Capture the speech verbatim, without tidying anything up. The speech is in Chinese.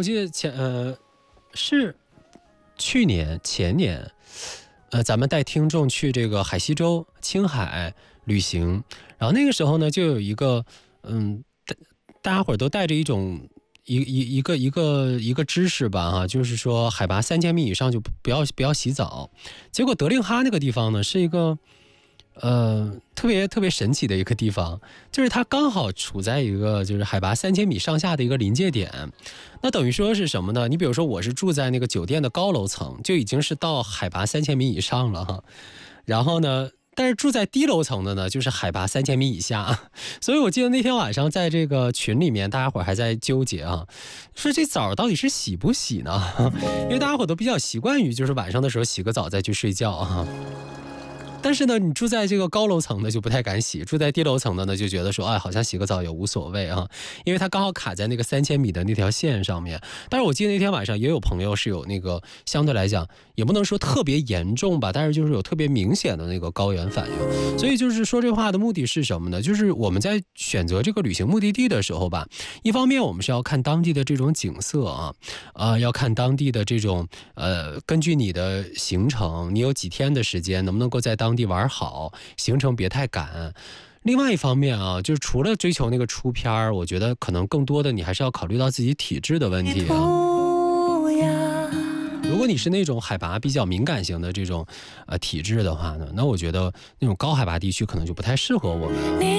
我记得前呃是去年前年，呃，咱们带听众去这个海西州青海旅行，然后那个时候呢，就有一个嗯，大大家伙都带着一种一一一个一个一个知识吧哈，就是说海拔三千米以上就不要不要洗澡。结果德令哈那个地方呢，是一个呃特别特别神奇的一个地方，就是它刚好处在一个就是海拔三千米上下的一个临界点。那等于说是什么呢？你比如说我是住在那个酒店的高楼层，就已经是到海拔三千米以上了哈。然后呢，但是住在低楼层的呢，就是海拔三千米以下。所以我记得那天晚上在这个群里面，大家伙还在纠结啊，说这澡到底是洗不洗呢？因为大家伙都比较习惯于就是晚上的时候洗个澡再去睡觉啊。但是呢，你住在这个高楼层的就不太敢洗，住在低楼层的呢就觉得说，哎，好像洗个澡也无所谓啊，因为它刚好卡在那个三千米的那条线上面。但是我记得那天晚上也有朋友是有那个相对来讲也不能说特别严重吧，但是就是有特别明显的那个高原反应。所以就是说这话的目的是什么呢？就是我们在选择这个旅行目的地的时候吧，一方面我们是要看当地的这种景色啊，呃，要看当地的这种呃，根据你的行程，你有几天的时间，能不能够在当地玩好，行程别太赶。另外一方面啊，就是除了追求那个出片，我觉得可能更多的你还是要考虑到自己体质的问题啊。如果你是那种海拔比较敏感型的这种呃体质的话呢，那我觉得那种高海拔地区可能就不太适合我们。